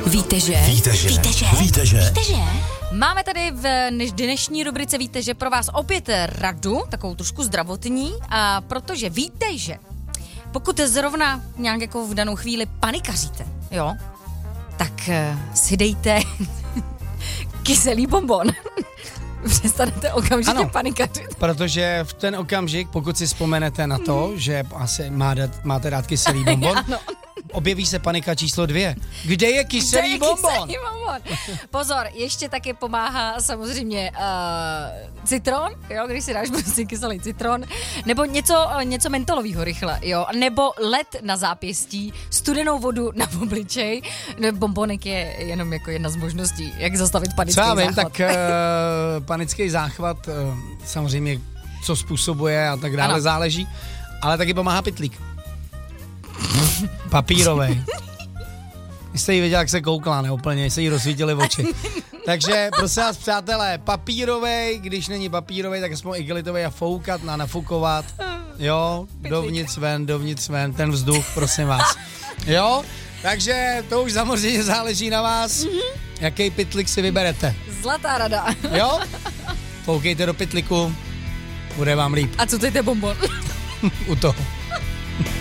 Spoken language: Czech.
Víte, že? Máme tady v dnešní rubrice Víte, že pro vás opět radu, takovou trošku zdravotní, a protože víte, že pokud zrovna nějak jako v danou chvíli panikaříte, jo, tak si dejte kyselý bonbon. Přestanete okamžitě panikařit. Protože v ten okamžik, pokud si vzpomenete na to, že asi máte rád kyselý bonbon, ano. Objeví se panika číslo 2. Kde je kyselý bonbon? Pozor, ještě taky pomáhá samozřejmě citron, jo, když si dáš prostě kyselý citron, nebo něco mentolového rychle, jo, nebo led na zápěstí, studenou vodu na obličej. Bombonek je jenom jako jedna z možností, jak zastavit panický záchvat. Co já vím, tak panický záchvat samozřejmě, co způsobuje a tak dále, záleží, ale taky pomáhá pytlík. Papírovej. Jste jí viděl, jak se koukla, ne úplně, se jí rozsvítily oči. Takže prosím vás, přátelé, papírovej, když není papírovej, tak aspoň igelitovej a foukat, nafukovat, jo, dovnitř ven, ten vzduch, prosím vás. Jo, takže to už samozřejmě záleží na vás, jaký pytlik si vyberete. Zlatá rada. Jo, foukejte do pytliku, bude vám líp. A co to je bonbon? U toho.